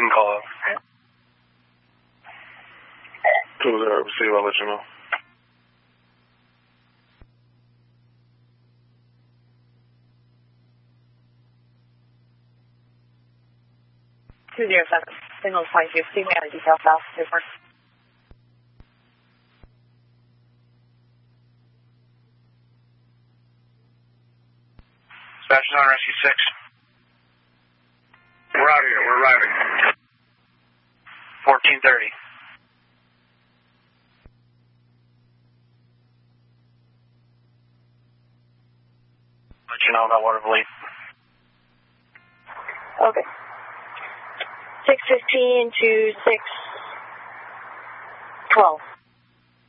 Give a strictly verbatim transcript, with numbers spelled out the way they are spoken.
can call out. Cool, there. See you. I'll let you know. two zero seven, signal twenty-two, Steve Manor, detail south, Newport. Dispatch on Rescue six. We're out here. We're arriving. fourteen thirty. Let you know about water bleed. Okay. six fifteen to six twelve.